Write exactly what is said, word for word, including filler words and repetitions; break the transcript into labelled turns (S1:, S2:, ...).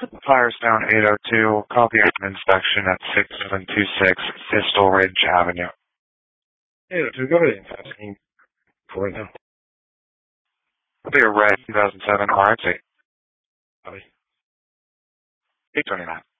S1: Firestone eight oh two, copy of an inspection at six seven two six Fistal Ridge Avenue.
S2: eight oh two, go ahead and asking for it now.
S1: Copy of red two thousand seven R X eight.
S2: Copy.
S1: eight twenty-nine.